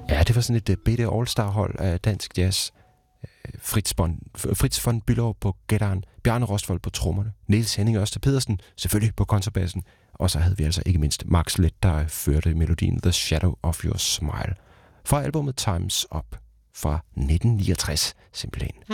Ja, det var sådan et bitte all-star-hold af dansk jazz. Fritz von Bülow på guitaren, Bjarne Rostvold på trommerne, Niels Henning Ørste Pedersen selvfølgelig på kontrabassen, og så havde vi altså ikke mindst Max Leth, der førte melodien The Shadow of Your Smile fra albumet Time's Up fra 1969 simpelthen.